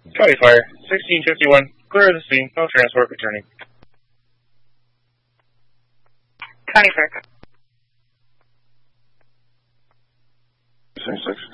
County Fire, 1651, clear of the scene, no transport returning. County Fire. 26.